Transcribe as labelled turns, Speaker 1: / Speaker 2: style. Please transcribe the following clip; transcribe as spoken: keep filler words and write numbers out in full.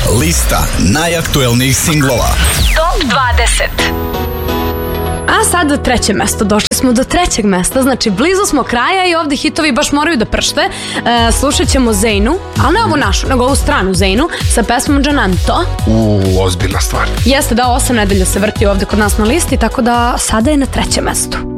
Speaker 1: Lista najaktuelnijih singlova.
Speaker 2: Top dvadeset.
Speaker 3: A sad do treće mesto, došli smo do trećeg mesta, znači blizu smo kraja i ovdje hitovi baš moraju da pršte. E, slušat ćemo Zeynu, ali ne ovu našu, nego ovu stranu Zeynu sa pesmom Džananto.
Speaker 4: Uuu, ozbiljna stvar.
Speaker 3: Jeste da osam nedelja se vrti ovdje kod nas na listi, tako da sada je na trećem mestu.